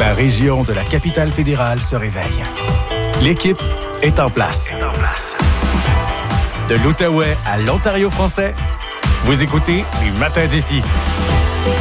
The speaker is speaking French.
la région de la capitale fédérale se réveille. L'équipe est en place. De l'Outaouais à l'Ontario français, vous écoutez Les Matins d'ici.